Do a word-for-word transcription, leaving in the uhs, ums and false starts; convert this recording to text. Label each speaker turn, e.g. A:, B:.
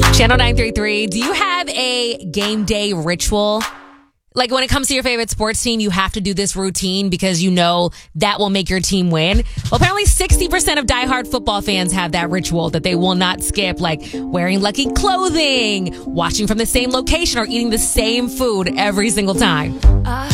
A: Channel nine three three, do you have a game day ritual? Like when it comes to your favorite sports team, you have to do this routine because you know that will make your team win. Well, apparently sixty percent of diehard football fans have that ritual that they will not skip, like wearing lucky clothing, watching from the same location, or eating the same food every single time.